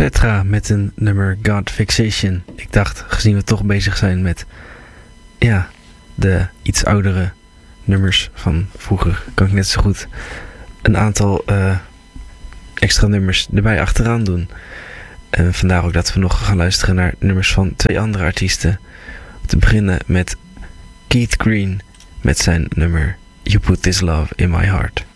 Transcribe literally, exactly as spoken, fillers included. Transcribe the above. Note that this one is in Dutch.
Petra met een nummer God Fixation. Ik dacht, gezien we toch bezig zijn met ja, de iets oudere nummers van vroeger, kan ik net zo goed een aantal uh, extra nummers erbij achteraan doen. En vandaar ook dat we nog gaan luisteren naar nummers van twee andere artiesten. Te beginnen met Keith Green met zijn nummer You Put This Love In My Heart.